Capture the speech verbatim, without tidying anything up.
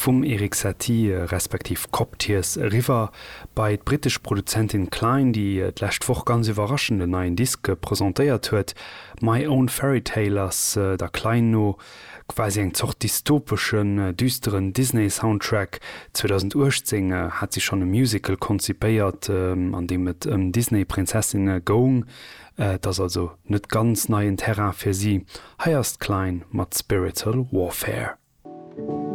vum Erik Satie respektiv Coptears River bei d britisch Produzentin Klein, die et lächtwoch ganz überraschende neuen Diske präsentéiert huet, My Own Fairy Tales, der Klein no quasi eng zocht dystopischen, äh, düsteren Disney-Soundtrack. zweitausendachtzehn äh, hat sie schon ein Musical konzipéiert, ähm, an dem mit ähm, Disney-Prinzessinnen Gong, äh, das also net ganz neuen Terrain für sie, heierst Klein mat Spiritual Warfare.